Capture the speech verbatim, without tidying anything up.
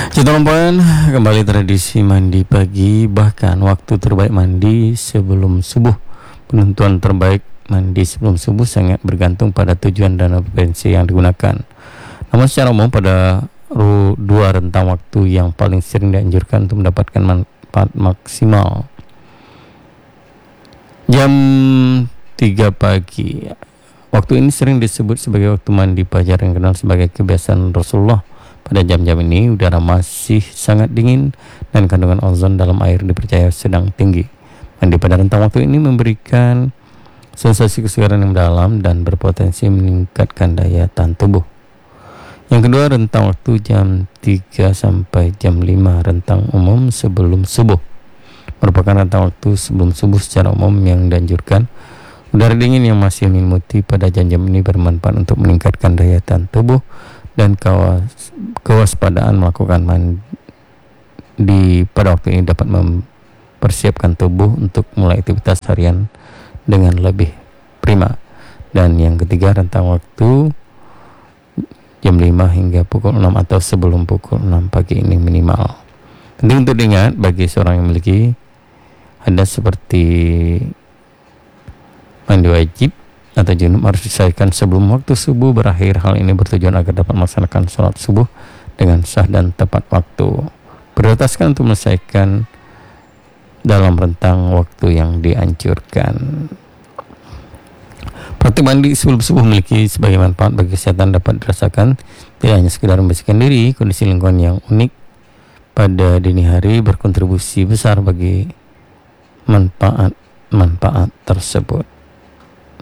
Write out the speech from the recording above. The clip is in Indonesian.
Kita poin kembali tradisi mandi pagi, bahkan waktu terbaik mandi sebelum subuh. Penentuan terbaik mandi sebelum subuh sangat bergantung pada tujuan dan frekuensi yang digunakan. Namun secara umum pada ru- dua rentang waktu yang paling sering dianjurkan untuk mendapatkan manfaat maksimal. Jam tiga pagi. Waktu ini sering disebut sebagai waktu mandi fajar yang dikenal sebagai kebiasaan Rasulullah. Pada jam-jam ini udara masih sangat dingin dan kandungan ozon dalam air dipercaya sedang tinggi. Mandi pada rentang waktu ini memberikan sensasi kesegaran yang mendalam dan berpotensi meningkatkan daya tahan tubuh. Yang kedua, rentang waktu jam tiga sampai jam lima, rentang umum sebelum subuh. Merupakan rentang waktu sebelum subuh secara umum yang dianjurkan. Udara dingin yang masih menyelimuti pada jam-jam ini bermanfaat untuk meningkatkan daya tahan tubuh dan kawas, kewaspadaan melakukan mandi pada waktu ini dapat mempersiapkan tubuh untuk mulai aktivitas harian dengan lebih prima. Dan yang ketiga, rentang waktu jam lima hingga pukul enam atau sebelum pukul enam pagi ini minimal. Penting untuk diingat bagi seorang yang memiliki hadas seperti mandi wajib atau junub harus diselesaikan sebelum waktu subuh berakhir. Hal ini bertujuan agar dapat melaksanakan sholat subuh dengan sah dan tepat waktu. Prioritaskan untuk menyelesaikan dalam rentang waktu yang dianjurkan. Praktik mandi sebelum subuh memiliki sebagai manfaat bagi kesehatan dapat dirasakan tidak hanya sekedar membersihkan diri. Kondisi lingkungan yang unik pada dini hari berkontribusi besar bagi manfaat-manfaat tersebut.